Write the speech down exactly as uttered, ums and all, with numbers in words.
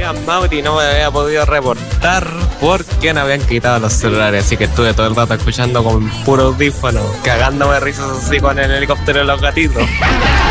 días, Mauri, no me había podido reportar porque no habían quitado los celulares, así que estuve todo el rato escuchando con puro audífono, cagándome de risas así con el helicóptero de los gatitos.